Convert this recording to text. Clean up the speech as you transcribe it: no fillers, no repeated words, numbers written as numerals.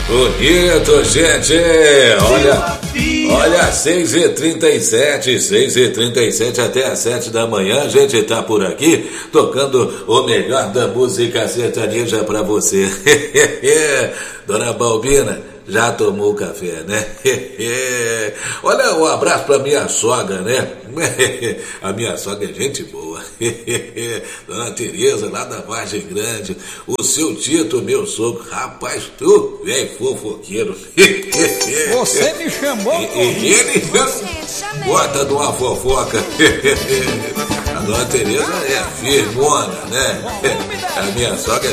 Bonito, gente. Olha, 6h37 até as 7 da manhã. A gente tá por aqui tocando o melhor da música sertaneja pra você. Dona Balbina, já tomou o café, né? Olha, um abraço pra minha sogra, né? A minha sogra é gente boa. Dona Tereza, lá da Vargem Grande. O seu Tito, meu sogro. Rapaz, tu é fofoqueiro. Você me chamou? Ele bota de uma fofoca. A Dona Tereza é firmona, né? A minha sogra é